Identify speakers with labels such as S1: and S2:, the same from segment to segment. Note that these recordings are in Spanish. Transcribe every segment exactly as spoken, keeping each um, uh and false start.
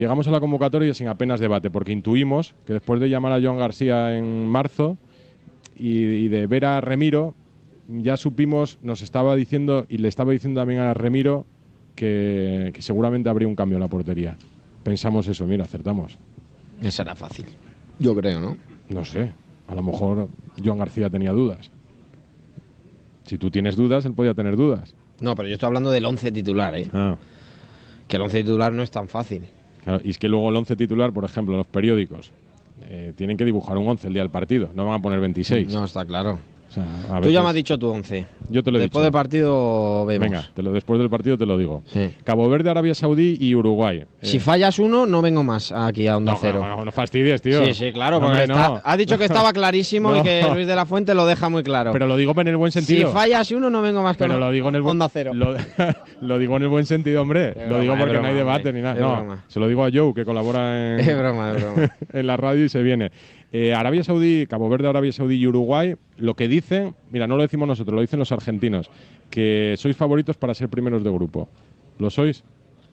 S1: Llegamos a la convocatoria sin apenas debate, porque intuimos que después de llamar a Joan García en marzo y, y de ver a Remiro, ya supimos, nos estaba diciendo, y le estaba diciendo también a Remiro, que, que seguramente habría un cambio en la portería. Pensamos eso, mira, acertamos.
S2: Eso era fácil. Yo creo, ¿no?
S1: No sé, a lo mejor Joan García tenía dudas. Si tú tienes dudas, él podía tener dudas.
S2: No, pero yo estoy hablando del once titular, ¿eh?
S1: Ah,
S2: Que el once titular no es tan fácil.
S1: claro, y es que luego el once titular, por ejemplo, en los periódicos, eh, tienen que dibujar un once el día del partido, no van a poner veintiséis.
S2: No, está claro.
S1: O sea, a
S2: Tú
S1: veces-
S2: ya me has dicho tu once.
S1: Yo te lo he
S2: Después
S1: dicho.
S2: del partido vemos.
S1: Venga, te lo, después del partido te lo digo.
S2: Sí.
S1: Cabo Verde, Arabia Saudí y Uruguay.
S2: Si
S1: Eh,
S2: fallas uno, no vengo más aquí a Onda
S1: no,
S2: Cero.
S1: no, no, no fastidies, tío.
S2: Sí, sí, claro,
S1: No,
S2: porque
S1: hombre,
S2: está-
S1: no.
S2: has dicho que estaba clarísimo
S1: No.
S2: y que Luis de la Fuente lo deja muy claro.
S1: Pero lo digo en el buen sentido.
S2: Si fallas uno, no vengo más que
S1: Pero lo digo en el buen
S2: Onda Cero.
S1: Lo, lo digo en el buen sentido, hombre.
S2: Es
S1: lo
S2: broma,
S1: digo
S2: es
S1: porque
S2: broma,
S1: no hay debate
S2: hombre,
S1: ni nada.
S2: es
S1: No,
S2: broma.
S1: se lo digo a Joe, que colabora en,
S2: Es broma, es broma.
S1: en la radio y se viene. Eh, Arabia Saudí, Cabo Verde, Arabia Saudí y Uruguay, lo que dicen, mira, no lo decimos nosotros, lo dicen los argentinos, que sois favoritos para ser primeros de grupo. ¿Lo sois?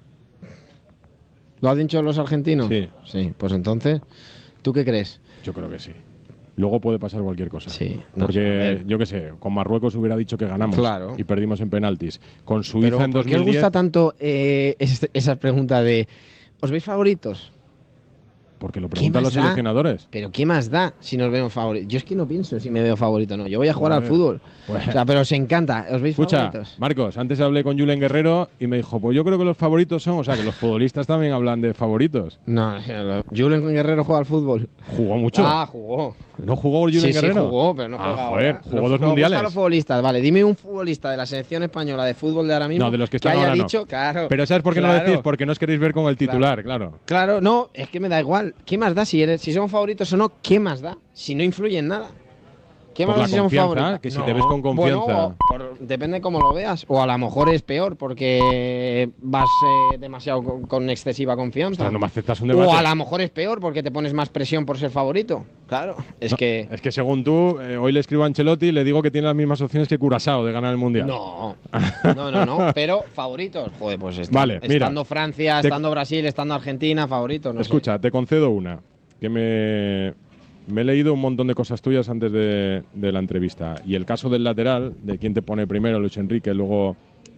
S2: ¿Lo han dicho los argentinos?
S1: Sí.
S2: Sí, pues entonces, ¿tú qué crees?
S1: Yo creo que sí. Luego puede pasar cualquier cosa.
S2: Sí, no sé, a
S1: Porque,
S2: ver.
S1: yo qué sé, con Marruecos hubiera dicho que ganamos
S2: Claro.
S1: y perdimos en penaltis. Con
S2: Pero
S1: Suiza en
S2: ¿por qué os
S1: dos mil diez.
S2: gusta tanto eh, es- esa pregunta de ¿os veis favoritos?
S1: Porque lo
S2: ¿Qué
S1: preguntan
S2: más
S1: los
S2: da?
S1: seleccionadores.
S2: Pero ¿qué más da si nos vemos favoritos? Yo es que no pienso si me veo favorito o no. Yo voy a jugar
S1: Joder.
S2: al fútbol.
S1: Pues-
S2: O sea, pero os encanta. ¿Os veis
S1: Escucha,
S2: favoritos?
S1: Marcos, antes hablé con Julen Guerrero y me dijo, pues yo creo que los favoritos son, o sea, que los futbolistas también hablan de favoritos.
S2: No, Julen Guerrero juega al fútbol.
S1: Jugó mucho.
S2: Ah, jugó.
S1: ¿No jugó Julen
S2: Sí, sí,
S1: Guerrero?
S2: jugó, pero no
S1: Ah,
S2: juega
S1: joder,
S2: ahora.
S1: jugó
S2: Nos-
S1: dos
S2: nos
S1: mundiales.
S2: gustan los futbolistas. Vale, dime un futbolista de la selección española de fútbol de ahora mismo
S1: No, de los que están
S2: haya
S1: ahora no.
S2: dicho, claro.
S1: Pero ¿sabes por qué no lo
S2: claro.
S1: decís? Porque no os queréis ver con el titular, claro.
S2: Claro, no, es que me da igual. ¿Qué más da si eres, si somos favoritos o no? ¿Qué más da? Si no influye en nada. ¿Qué
S1: Por
S2: más da
S1: la
S2: si somos
S1: confianza,
S2: favoritos?
S1: que si te ves con confianza.
S2: Bueno, o por- depende cómo lo veas. O a lo mejor es peor porque vas eh, demasiado con, con excesiva confianza.
S1: Ostras, no me aceptas un debate.
S2: O a lo mejor es peor porque te pones más presión por ser favorito. Claro, es
S1: No,
S2: que...
S1: Es que según tú, eh, hoy le escribo a Ancelotti y le digo que tiene las mismas opciones que Curazao de ganar el Mundial.
S2: No, no, no, no, pero favoritos. Joder, pues está-
S1: Vale, mira,
S2: estando Francia,
S1: te-
S2: estando Brasil, estando Argentina, favoritos. No sé.
S1: Escucha, te concedo una, que me, me he leído un montón de cosas tuyas antes de, de la entrevista. Y el caso del lateral, de quién te pone primero, Luis Enrique, luego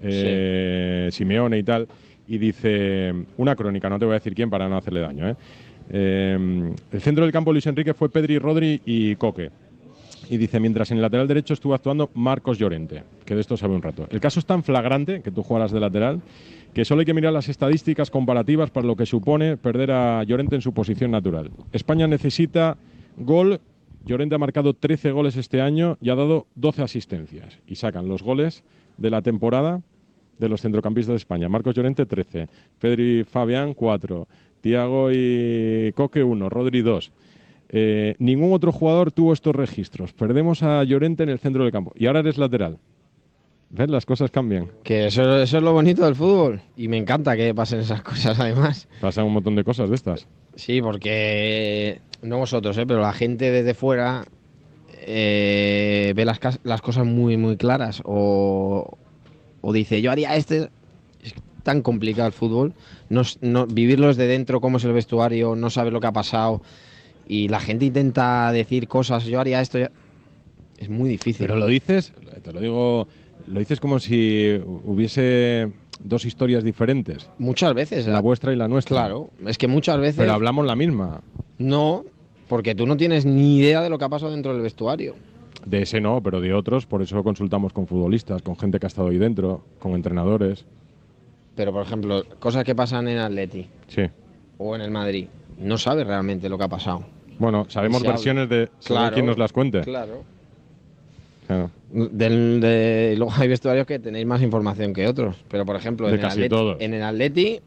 S1: eh, Simeone y tal, y dice, una crónica, no te voy a decir quién para no hacerle daño, ¿eh? Eh, el centro del campo Luis Enrique fue Pedri, Rodri y Coque. Y dice, mientras en el lateral derecho estuvo actuando Marcos Llorente, que de esto sabe un rato. El caso es tan flagrante, que tú jugaras de lateral, que solo hay que mirar las estadísticas comparativas para lo que supone perder a Llorente en su posición natural. España necesita gol. Llorente ha marcado trece goles este año y ha dado doce asistencias. Y sacan los goles de la temporada de los centrocampistas de España. Marcos Llorente, trece. Pedri Fabián, cuatro. Tiago y Coque, uno. Rodri, dos. Eh, ningún otro jugador tuvo estos registros. Perdemos a Llorente en el centro del campo. Y ahora eres lateral. ¿Ves? Las cosas cambian.
S2: Que eso, eso es lo bonito del fútbol. Y me encanta que pasen esas cosas, además.
S1: Pasan un montón de cosas de estas.
S2: Sí, porque no vosotros, ¿eh? Pero la gente desde fuera eh, ve las, cas- las cosas muy, muy claras. O, o dice, yo haría este. Es tan complicado el fútbol. No, s- no, vivirlo desde dentro, cómo es el vestuario, no sabes lo que ha pasado. Y la gente intenta decir cosas, yo haría esto. ya- Es muy difícil.
S1: Pero lo dices, te lo digo, lo dices como si hubiese dos historias diferentes.
S2: Muchas veces.
S1: La vuestra y la nuestra.
S2: Claro, es que muchas veces.
S1: Pero hablamos la misma.
S2: No, porque tú no tienes ni idea de lo que ha pasado dentro del vestuario.
S1: De ese no, pero de otros. Por eso consultamos con futbolistas, con gente que ha estado ahí dentro, con entrenadores.
S2: Pero, por ejemplo, cosas que pasan en Atleti
S1: Sí.
S2: o en el Madrid, no sabes realmente lo que ha pasado.
S1: Bueno, sabemos
S2: Se habla.
S1: versiones de según
S2: Claro,
S1: quién nos las cuente.
S2: Claro.
S1: Claro.
S2: Del, de, luego hay vestuarios que tenéis más información que otros. Pero, por ejemplo,
S1: De
S2: en el,
S1: casi
S2: Atleti,
S1: todos.
S2: en el Atleti,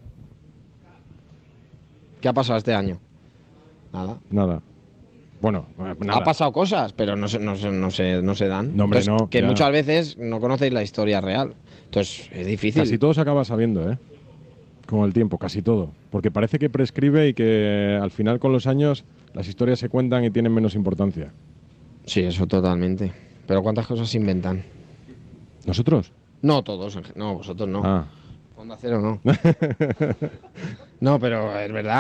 S2: ¿qué ha pasado este año? Nada.
S1: Nada. Bueno, eh, nada.
S2: Ha pasado cosas, pero no se, no se, no se, no se dan.
S1: No, hombre,
S2: Entonces,
S1: no,
S2: que
S1: ya.
S2: muchas veces no conocéis la historia real. Entonces, es difícil.
S1: Casi todo se acaba sabiendo, ¿eh? Con el tiempo, casi todo. Porque parece que prescribe y que al final con los años las historias se cuentan y tienen menos importancia.
S2: Sí, eso totalmente. Pero ¿cuántas cosas se inventan?
S1: ¿Nosotros?
S2: No todos, en gen- no, vosotros no.
S1: Ah.
S2: Onda Cero no. No, pero es verdad.